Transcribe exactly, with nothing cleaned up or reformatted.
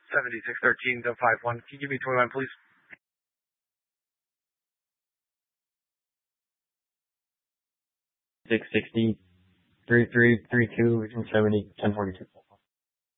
seventy-six thirteen to five one. Can you give me twenty-one, please? six sixty, three three three two, seventy, ten forty-two.